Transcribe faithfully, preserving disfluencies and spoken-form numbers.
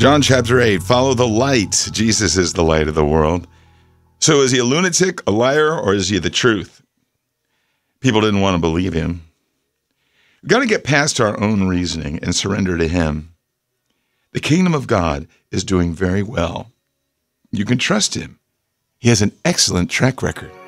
John chapter eight, follow the light. Jesus is the light of the world. So is he a lunatic, a liar, or is he the truth? People didn't want to believe him. We've got to get past our own reasoning and surrender to him. The kingdom of God is doing very well. You can trust him. He has an excellent track record.